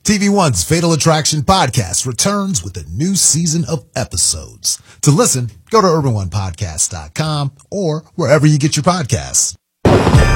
TV One's Fatal Attraction podcast returns with a new season of episodes. To listen, go to urban1podcast.com or wherever you get your podcasts.